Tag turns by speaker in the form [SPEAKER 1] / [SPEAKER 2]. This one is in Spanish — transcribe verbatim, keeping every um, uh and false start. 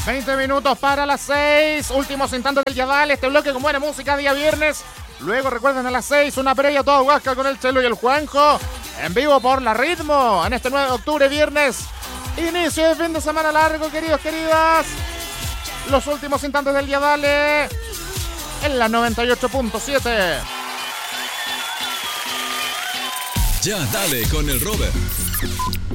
[SPEAKER 1] veinte minutos para las seis. Últimos instantes del Yadal. Este bloque con buena música día viernes. Luego recuerden a las seis una previa toda Huasca con el Chelo y el Juanjo. En vivo por La Ritmo. En este nueve de octubre, viernes. Inicio de fin de semana largo, queridos, queridas. Los últimos instantes del Yadal en la noventa y ocho punto siete.
[SPEAKER 2] Ya dale con el Robert.